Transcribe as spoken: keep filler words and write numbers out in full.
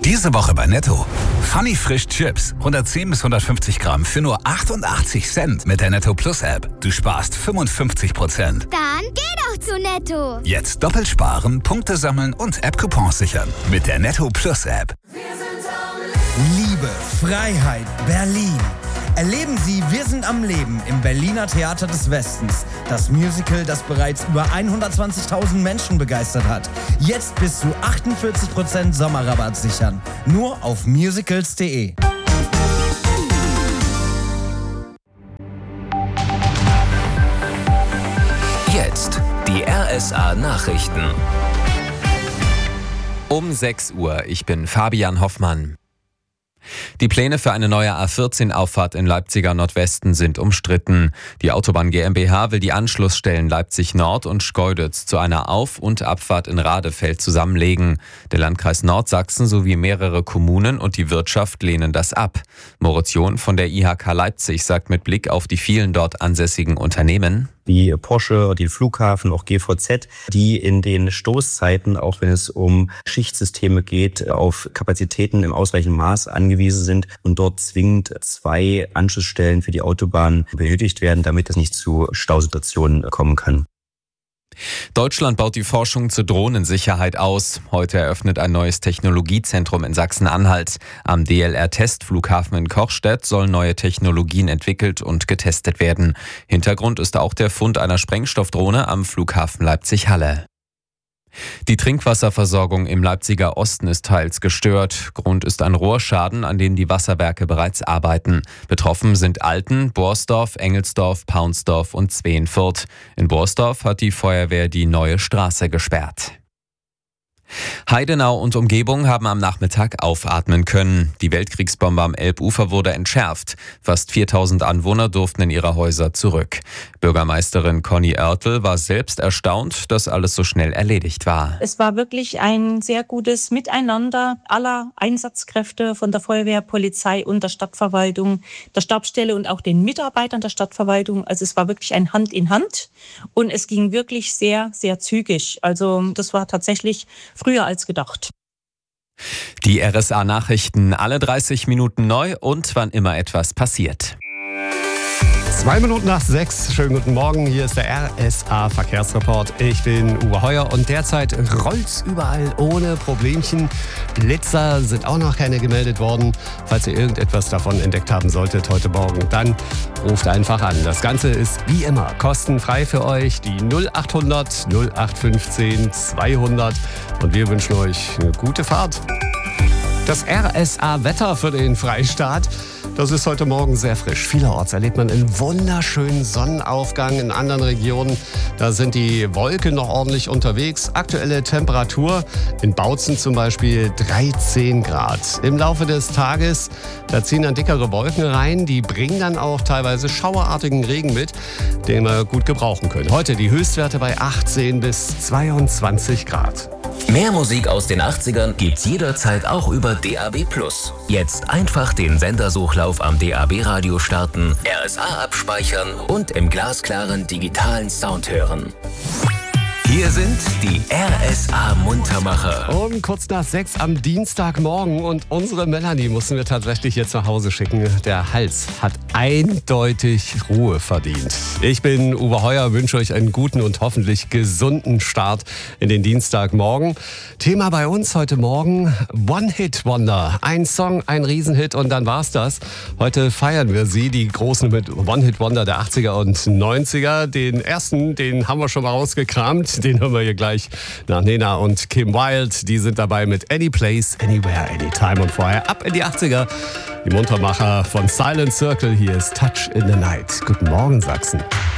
Diese Woche bei Netto. Funny Frisch Chips. hundertzehn bis hundertfünfzig Gramm für nur achtundachtzig Cent mit der Netto Plus App. Du sparst fünfundfünfzig Prozent. Dann geh doch zu Netto. Jetzt doppelt sparen, Punkte sammeln und App-Coupons sichern. Mit der Netto Plus App. Liebe, Freiheit, Berlin. Erleben Sie Wir sind am Leben im Berliner Theater des Westens. Das Musical, das bereits über hundertzwanzigtausend Menschen begeistert hat. Jetzt bis zu achtundvierzig Prozent Sommerrabatt sichern. Nur auf musicals punkt de. Jetzt die R S A-Nachrichten. Um sechs Uhr, ich bin Fabian Hoffmann. Die Pläne für eine neue A vierzehn Auffahrt in Leipziger Nordwesten sind umstritten. Die Autobahn GmbH will die Anschlussstellen Leipzig Nord und Schkeuditz zu einer Auf- und Abfahrt in Radefeld zusammenlegen. Der Landkreis Nordsachsen sowie mehrere Kommunen und die Wirtschaft lehnen das ab. Moritz John von der I H K Leipzig sagt mit Blick auf die vielen dort ansässigen Unternehmen: wie Porsche, die Flughafen, auch G V Z, die in den Stoßzeiten, auch wenn es um Schichtsysteme geht, auf Kapazitäten im ausreichenden Maß angewiesen sind und dort zwingend zwei Anschlussstellen für die Autobahn benötigt werden, damit es nicht zu Stausituationen kommen kann. Deutschland baut die Forschung zur Drohnensicherheit aus. Heute eröffnet ein neues Technologiezentrum in Sachsen-Anhalt. Am D L R-Testflughafen in Kochstedt sollen neue Technologien entwickelt und getestet werden. Hintergrund ist auch der Fund einer Sprengstoffdrohne am Flughafen Leipzig-Halle. Die Trinkwasserversorgung im Leipziger Osten ist teils gestört. Grund ist ein Rohrschaden, an dem die Wasserwerke bereits arbeiten. Betroffen sind Alten, Borsdorf, Engelsdorf, Paunsdorf und Zweenfurt. In Borsdorf hat die Feuerwehr die neue Straße gesperrt. Heidenau und Umgebung haben am Nachmittag aufatmen können. Die Weltkriegsbombe am Elbufer wurde entschärft. Fast viertausend Anwohner durften in ihre Häuser zurück. Bürgermeisterin Conny Oertel war selbst erstaunt, dass alles so schnell erledigt war. Es war wirklich ein sehr gutes Miteinander aller Einsatzkräfte von der Feuerwehr, Polizei und der Stadtverwaltung, der Stabsstelle und auch den Mitarbeitern der Stadtverwaltung. Also es war wirklich ein Hand in Hand und es ging wirklich sehr, sehr zügig. Also das war tatsächlich früher als gedacht. Die R S A-Nachrichten alle dreißig Minuten neu und wann immer etwas passiert. Zwei Minuten nach sechs. Schönen guten Morgen. Hier ist der R S A-Verkehrsreport. Ich bin Uwe Heuer und derzeit rollt's überall ohne Problemchen. Blitzer sind auch noch keine gemeldet worden. Falls ihr irgendetwas davon entdeckt haben solltet heute Morgen, dann ruft einfach an. Das Ganze ist wie immer kostenfrei für euch. Die null acht hundert null acht fünfzehn zweihundert. Und wir wünschen euch eine gute Fahrt. Das R S A-Wetter für den Freistaat. Das ist heute Morgen sehr frisch. Vielerorts erlebt man einen wunderschönen Sonnenaufgang. In anderen Regionen, da sind die Wolken noch ordentlich unterwegs. Aktuelle Temperatur in Bautzen zum Beispiel dreizehn Grad. Im Laufe des Tages, da ziehen dann dickere Wolken rein. Die bringen dann auch teilweise schauerartigen Regen mit, den wir gut gebrauchen können. Heute die Höchstwerte bei achtzehn bis zweiundzwanzig Grad. Mehr Musik aus den achtzigern gibt's jederzeit auch über D A B plus. Jetzt einfach den Sendersuchlauf am D A B-Radio starten, R S A abspeichern und im glasklaren digitalen Sound hören. Hier sind die R S A-Muntermacher. Um kurz nach sechs am Dienstagmorgen und unsere Melanie mussten wir tatsächlich jetzt nach Hause schicken. Der Hals hat eindeutig Ruhe verdient. Ich bin Uwe Heuer, wünsche euch einen guten und hoffentlich gesunden Start in den Dienstagmorgen. Thema bei uns heute Morgen: One-Hit-Wonder. Ein Song, ein Riesenhit und dann war's das. Heute feiern wir sie, die großen mit One-Hit-Wonder der achtziger und neunziger. Den ersten, den haben wir schon mal rausgekramt. Den hören wir hier gleich nach Nena und Kim Wilde. Die sind dabei mit Any Place, Anywhere, Anytime. Und vorher ab in die achtziger. Die Muntermacher von Silent Circle. Hier ist Touch in the Night. Guten Morgen, Sachsen.